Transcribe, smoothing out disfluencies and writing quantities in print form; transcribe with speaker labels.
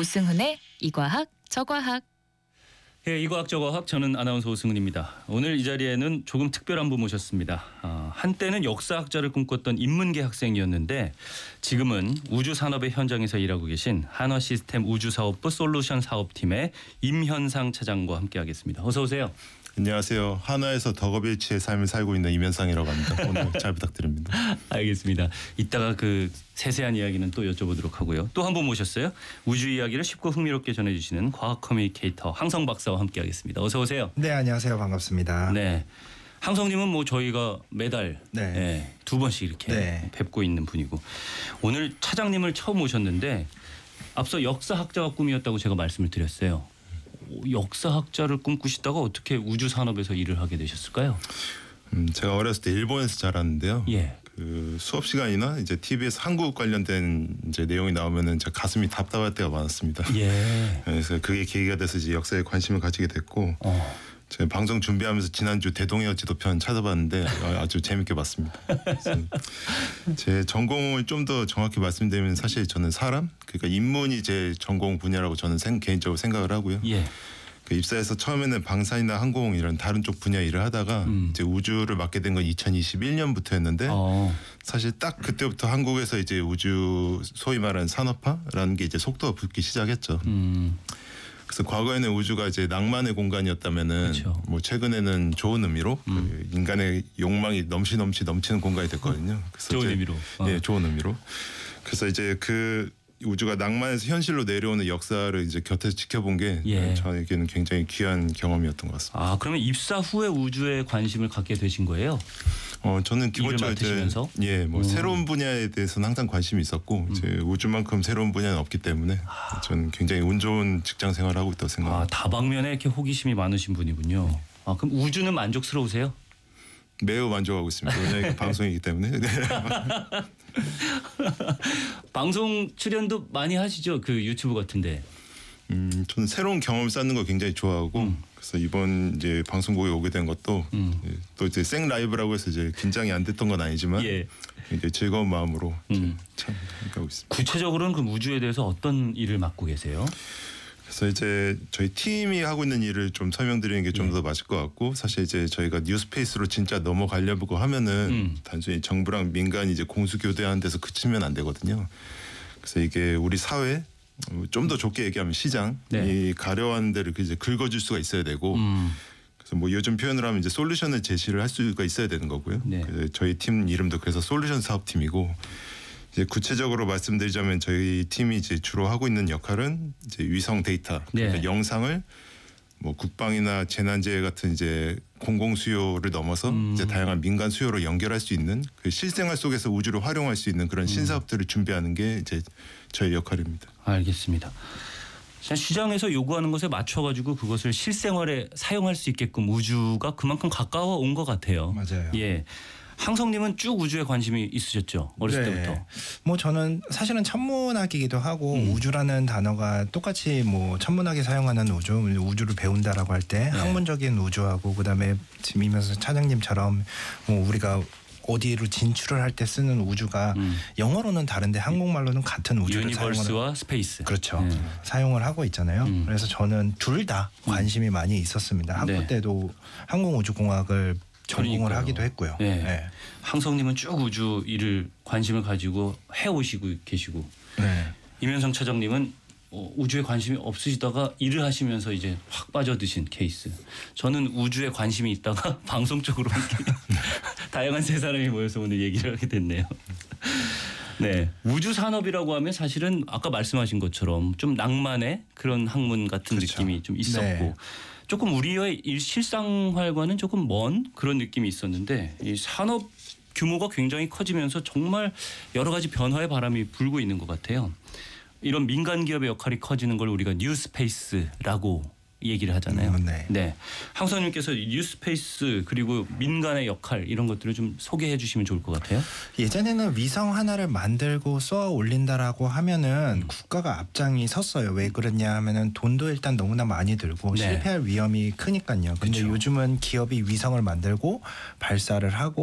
Speaker 1: 오승훈의 이과학 저과학.
Speaker 2: 예, 이과학 저과학 저는 아나운서 오승훈입니다. 오늘 이 자리에는 조금 특별한 분 모셨습니다. 한때는 역사학자를 꿈꿨던 인문계 학생이었는데 지금은 우주산업의 현장에서 일하고 계신 한화시스템 우주사업부 솔루션 사업팀의 임현상 차장과 함께하겠습니다. 어서 오세요.
Speaker 3: 안녕하세요. 한화에서 덕업일치의 삶을 살고 있는 임현상이라고 합니다. 오늘 잘 부탁드립니다.
Speaker 2: 알겠습니다. 이따가 그 세세한 이야기는 또 여쭤보도록 하고요. 또 한 분 모셨어요. 우주 이야기를 쉽고 흥미롭게 전해주시는 과학 커뮤니케이터 항성 박사와 함께하겠습니다. 어서 오세요.
Speaker 4: 네, 안녕하세요. 반갑습니다.
Speaker 2: 네, 항성님은 뭐 저희가 매달 두 번씩 이렇게 뵙고 있는 분이고 오늘 차장님을 처음 모셨는데 앞서 역사학자가 꿈이었다고 제가 말씀을 드렸어요. 역사학자를 꿈꾸시다가 어떻게 우주 산업에서 일을 하게 되셨을까요?
Speaker 3: 제가 어렸을 때 일본에서 자랐는데요.
Speaker 2: 예.
Speaker 3: 그 수업 시간이나 이제 TV에서 한국 관련된 이제 내용이 나오면은 제 가슴이 답답할 때가 많았습니다.
Speaker 2: 예.
Speaker 3: 그래서 그게 계기가 돼서 이제 역사에 관심을 가지게 됐고, 제가 방송 준비하면서 지난주 대동여 지도편 찾아봤는데 아주 재밌게 봤습니다. 제 전공을 좀 더 정확히 말씀드리면 사실 저는 사람, 그러니까 인문이 제 전공 분야라고 저는 개인적으로 생각을 하고요.
Speaker 2: 예.
Speaker 3: 그 입사해서 처음에는 방산이나 항공 이런 다른 쪽 분야 일을 하다가 이제 우주를 맡게 된 건 2021년부터였는데 사실 딱 그때부터 한국에서 이제 우주 소위 말하는 산업화라는 게 이제 속도가 붙기 시작했죠. 그래서 과거에는 우주가 이제 낭만의 공간이었다면은
Speaker 2: 그렇죠.
Speaker 3: 뭐 최근에는 좋은 의미로 그 인간의 욕망이 넘치는 공간이 됐거든요. 그래서
Speaker 2: 좋은 의미로.
Speaker 3: 네, 좋은 의미로. 그래서 이제 그 우주가 낭만에서 현실로 내려오는 역사를 이제 곁에서 지켜본 게 저에게는 굉장히 귀한 경험이었던 것 같습니다.
Speaker 2: 아, 그러면 입사 후에 우주에 관심을 갖게 되신 거예요?
Speaker 3: 저는 기본적으로 이제 뭐 새로운 분야에 대해서는 항상 관심이 있었고 이제 우주만큼 새로운 분야는 없기 때문에 저는 굉장히 운 좋은 직장 생활을 하고 있다고 생각합니다.
Speaker 2: 다방면에 이렇게 호기심이 많으신 분이군요. 아, 그럼 우주는 만족스러우세요?
Speaker 3: 매우 만족하고 있습니다. 왜냐하면 방송이기 때문에.
Speaker 2: 방송 출연도 많이 하시죠? 그 유튜브 같은데.
Speaker 3: 저는 새로운 경험을 쌓는 거 굉장히 좋아하고 그래서 이번 이제 방송국에 오게 된 것도 또 이제 생 라이브라고 해서 이제 긴장이 안 됐던 건 아니지만 이제 즐거운 마음으로 참 하고 있습니다.
Speaker 2: 구체적으로는 그 우주에 대해서 어떤 일을 맡고 계세요?
Speaker 3: 그래서 이제 저희 팀이 하고 있는 일을 좀 설명드리는 게 좀 더 맞을 것 같고 사실 이제 저희가 뉴스페이스로 진짜 넘어가려고 하면은 단순히 정부랑 민간이 이제 공수 교대하는 데서 그치면 안 되거든요. 그래서 이게 우리 사회 좀 더 좋게 얘기하면 시장이 가려운 데를 이제 긁어줄 수가 있어야 되고 그래서 뭐 요즘 표현을 하면 이제 솔루션을 제시를 할 수가 있어야 되는 거고요. 그래서 저희 팀 이름도 그래서 솔루션 사업팀이고 이제 구체적으로 말씀드리자면 저희 팀이 이제 주로 하고 있는 역할은 이제 위성 데이터, 그러니까 영상을 뭐 국방이나 재난재해 같은 이제 공공 수요를 넘어서 이제 다양한 민간 수요로 연결할 수 있는 그 실생활 속에서 우주를 활용할 수 있는 그런 신사업들을 준비하는 게 이제 저희 역할입니다.
Speaker 2: 알겠습니다. 시장에서 요구하는 것에 맞춰가지고 그것을 실생활에 사용할 수 있게끔 우주가 그만큼 가까워 온 것 같아요.
Speaker 4: 맞아요.
Speaker 2: 예. 항성님은 쭉 우주에 관심이 있으셨죠? 어렸을 때부터.
Speaker 4: 뭐 저는 사실은 천문학이기도 하고 우주라는 단어가 똑같이 뭐 천문학에 사용하는 우주를 배운다라고 할 때 학문적인 우주하고 그다음에 지금 이면서 차장님처럼 뭐 우리가 어디로 진출을 할 때 쓰는 우주가 영어로는 다른데 한국말로는 같은 우주를
Speaker 2: 유니버스와 스페이스.
Speaker 4: 그렇죠. 사용을 하고 있잖아요. 그래서 저는 둘 다 관심이 많이 있었습니다. 학부 때도 항공우주공학을 전공을 하기도 했고요.
Speaker 2: 항성님은 쭉 우주 일을 관심을 가지고 해오시고 계시고 임현상 차장님은 우주에 관심이 없으시다가 일을 하시면서 이제 확 빠져드신 케이스. 저는 우주에 관심이 있다가 방송 쪽으로 다양한 세 사람이 모여서 오늘 얘기를 하게 됐네요. 네, 우주 산업이라고 하면 사실은 아까 말씀하신 것처럼 좀 낭만의 그런 학문 같은 느낌이 좀 있었고 조금 우리의 실생활과는 조금 먼 그런 느낌이 있었는데 이 산업 규모가 굉장히 커지면서 정말 여러 가지 변화의 바람이 불고 있는 것 같아요. 이런 민간 기업의 역할이 커지는 걸 우리가 뉴스페이스라고 얘기를 하잖아요. 네. 항성님께서 뉴스페이스 그리고 민간의 역할 이런 것들을 좀 소개해 주시면 좋을 것 같아요.
Speaker 4: 예전에는 위성 하나를 만들고 쏘아 올린다라고 하면은 국가가 앞장이 섰어요. 왜 그러냐 하면은 돈도 일단 너무나 많이 들고 실패할 위험이 크니까요. 근데 요즘은 기업이 위성을 만들고 발사를 하고